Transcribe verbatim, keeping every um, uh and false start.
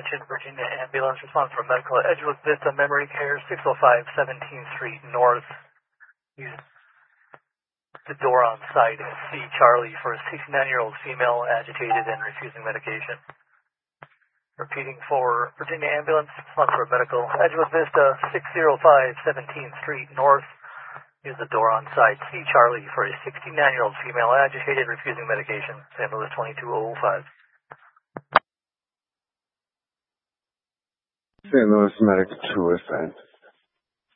Attention, Virginia Ambulance response for medical at Edgewood Vista Memory Care, six oh five seventeenth Street North. Use the door on site and see Charlie for a sixty-nine-year-old female agitated and refusing medication. Repeating for Virginia Ambulance response for medical Edgewood Vista, six oh five seventeenth Street North. Use the door on site. See Charlie for a sixty-nine-year-old female agitated, refusing medication. Saint Louis twenty-two oh five. Saint Louis Medic two Ascent.